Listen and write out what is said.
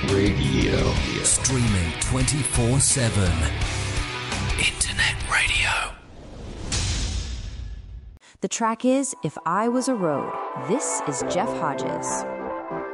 Radio. Streaming 24/7. Internet radio. The track is If I Was a Road. This is Jeff Hodges.